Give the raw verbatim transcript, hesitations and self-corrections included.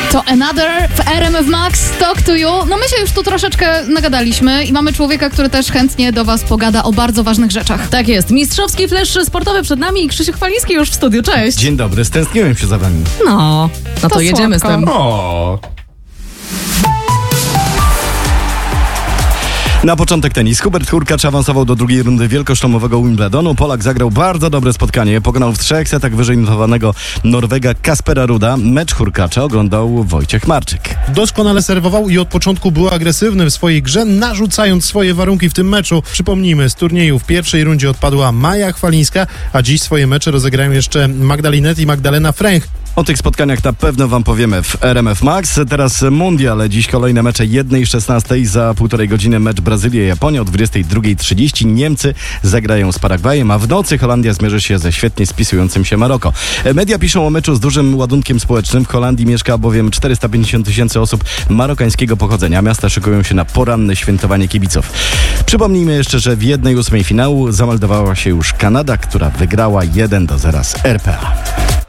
To Another w R M F Max, Talk to You. No my się już tu troszeczkę nagadaliśmy i mamy człowieka, który też chętnie do was pogada o bardzo ważnych rzeczach. Tak jest. Mistrzowski flesz sportowy przed nami i Krzysiek Chwaliński już w studiu. Cześć. Dzień dobry, stęskniłem się za wami. No, no to, To jedziemy słodko. z tym. O. Na początek tenis. Hubert Hurkacz awansował do drugiej rundy wielkoszlemowego Wimbledonu. Polak zagrał bardzo dobre spotkanie. Pokonał w trzech setach wyżej notowanego Norwega Kaspera Ruda. Mecz Hurkacza oglądał Wojciech Marczyk. Doskonale serwował i od początku był agresywny w swojej grze, narzucając swoje warunki w tym meczu. Przypomnijmy, z turnieju w pierwszej rundzie odpadła Maja Chwalińska, a dziś swoje mecze rozegrają jeszcze Magdalinet i Magdalena Fręch. O tych spotkaniach na pewno wam powiemy w R M F Max. Teraz mundial. Dziś kolejne mecze jednej szesnastej. Za półtorej godziny mecz Brazylia-Japonia o dwudziestej drugiej trzydzieści. Niemcy zagrają z Paragwajem, a w nocy Holandia zmierzy się ze świetnie spisującym się Maroko. Media piszą o meczu z dużym ładunkiem społecznym. W Holandii mieszka bowiem czterysta pięćdziesiąt tysięcy osób marokańskiego pochodzenia. Miasta szykują się na poranne świętowanie kibiców. Przypomnijmy jeszcze, że w jednej ósmej finału zameldowała się już Kanada, która wygrała jeden do zera z R P A.